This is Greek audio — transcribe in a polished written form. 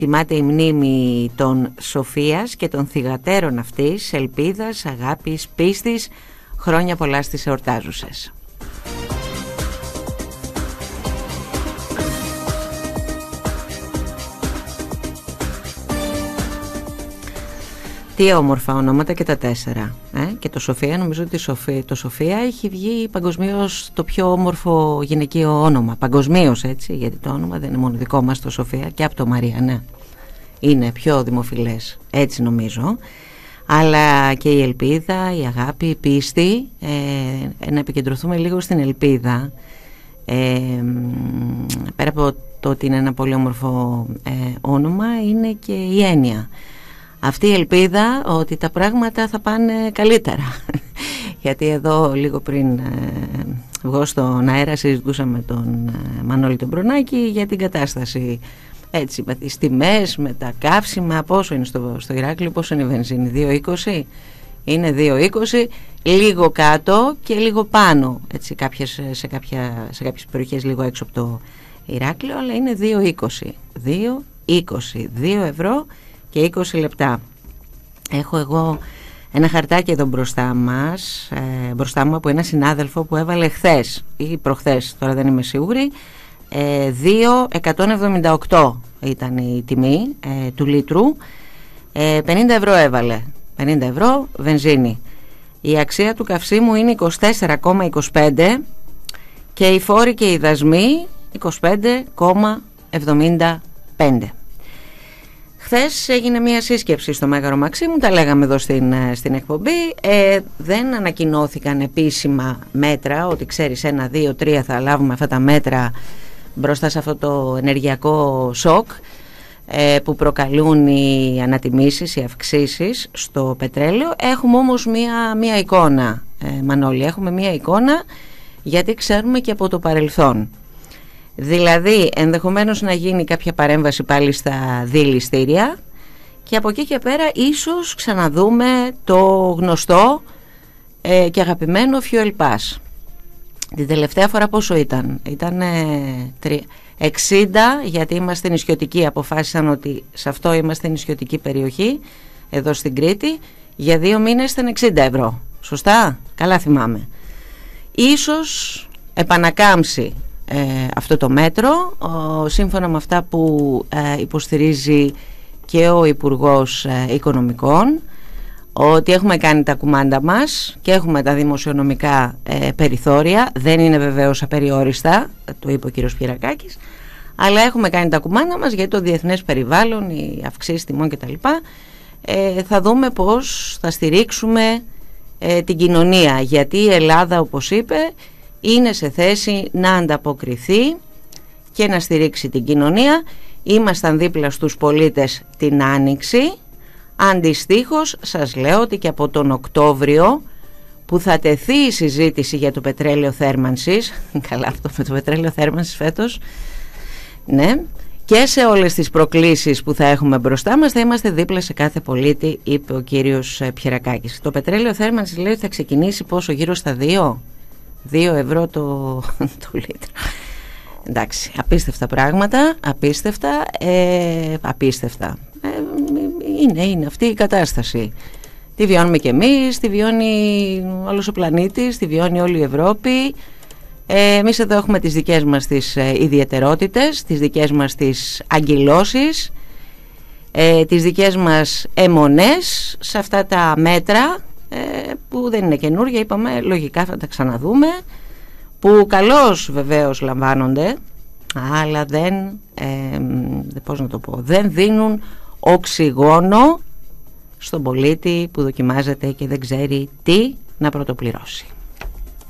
Τιμάται η μνήμη των Σοφίας και των θυγατέρων αυτής, ελπίδας, αγάπης, πίστης. Χρόνια πολλά στις εορτάζουσες. Τι όμορφα ονόματα και τα 4. Και το Σοφία, νομίζω ότι το Σοφία έχει βγει παγκοσμίως το πιο όμορφο γυναικείο όνομα. Παγκοσμίως, έτσι, γιατί το όνομα δεν είναι μόνο δικό μας το Σοφία, και από το Μαρία, ναι. Είναι πιο δημοφιλές, έτσι νομίζω. Αλλά και η ελπίδα, η αγάπη, η πίστη. Να επικεντρωθούμε λίγο στην ελπίδα. Πέρα από το ότι είναι ένα πολύ όμορφο όνομα, είναι και η έννοια. Αυτή η ελπίδα ότι τα πράγματα θα πάνε καλύτερα. Γιατί εδώ λίγο πριν βγω στον αέρα συζητούσαμε με τον Μανώλη τον Μπρονάκη για την κατάσταση, έτσι, με τις τιμές, με τα καύσιμα. Πόσο είναι στο Ηράκλειο, πόσο είναι η βενζίνη, 2,20? Είναι 2,20, λίγο κάτω και λίγο πάνω, έτσι, σε κάποιες περιοχές λίγο έξω από το Ηράκλειο, αλλά είναι 2,20. 2,20, 2 ευρώ και 20 λεπτά. Έχω εγώ ένα χαρτάκι εδώ μπροστά μου από ένα συνάδελφο που έβαλε χθες ή προχθές, τώρα δεν είμαι σίγουρη. 2,178 ήταν η τιμή του λίτρου. 50 ευρώ έβαλε, 50 ευρώ βενζίνη. Η αξία του καυσίμου είναι 24,25 και οι φόροι και οι δασμοί 25,75. Χθες έγινε μια σύσκεψη στο Μέγαρο Μαξίμου, τα λέγαμε εδώ στην εκπομπή. Δεν ανακοινώθηκαν επίσημα μέτρα, ότι ξέρεις 1, 2, 3 θα λάβουμε αυτά τα μέτρα μπροστά σε αυτό το ενεργειακό σοκ που προκαλούν οι ανατιμήσεις, οι αυξήσεις στο πετρέλαιο. Έχουμε όμως μια εικόνα, Μανώλη, έχουμε μια εικόνα, γιατί ξέρουμε και από το παρελθόν. Δηλαδή ενδεχομένως να γίνει κάποια παρέμβαση πάλι στα διελιστήρια και από εκεί και πέρα ίσως ξαναδούμε το γνωστό και αγαπημένο fuel pass. Την τελευταία φορά πόσο ήταν? Ήταν 60, γιατί είμαστε νησιωτικοί, αποφάσισαν ότι σε αυτό είμαστε νησιωτική περιοχή εδώ στην Κρήτη. Για 2 μήνες ήταν 60 ευρώ. Σωστά? Καλά θυμάμαι. Ίσως επανακάμψει αυτό το μέτρο, σύμφωνα με αυτά που υποστηρίζει και ο Υπουργός Οικονομικών, ότι έχουμε κάνει τα κουμάντα μας και έχουμε τα δημοσιονομικά περιθώρια. Δεν είναι βεβαίως απεριόριστα, το είπε ο κύριος Πιερακάκης, αλλά έχουμε κάνει τα κουμάντα μας, γιατί το διεθνές περιβάλλον, οι αυξήσεις τιμών κτλ. Θα δούμε πώς θα στηρίξουμε την κοινωνία, γιατί η Ελλάδα, όπως είπε, είναι σε θέση να ανταποκριθεί και να στηρίξει την κοινωνία. Ήμασταν δίπλα στους πολίτες την Άνοιξη. Αντιστοίχως σας λέω ότι και από τον Οκτώβριο, που θα τεθεί η συζήτηση για το πετρέλαιο θέρμανσης, καλά αυτό με το πετρέλαιο θέρμανσης φέτος, ναι, και σε όλες τις προκλήσεις που θα έχουμε μπροστά μας, θα είμαστε δίπλα σε κάθε πολίτη, είπε ο κύριος Πιερακάκης. Το πετρέλαιο θέρμανσης, λέει, θα ξεκινήσει πόσο, γύρω στα 2 ευρώ το λίτρο. Εντάξει, απίστευτα πράγματα, απίστευτα. Είναι αυτή η κατάσταση. Τη βιώνουμε κι εμείς, τη βιώνει όλος ο πλανήτης, τη βιώνει όλη η Ευρώπη. Εμείς εδώ έχουμε τις δικές μας τις ιδιαιτερότητες, τις δικές μας τις αγκυλώσεις, τις δικές μας αιμονές σε αυτά τα μέτρα, που δεν είναι καινούργια, είπαμε, λογικά θα τα ξαναδούμε, που καλώς βεβαίως λαμβάνονται, αλλά δεν δίνουν οξυγόνο στον πολίτη που δοκιμάζεται και δεν ξέρει τι να πρωτοπληρώσει.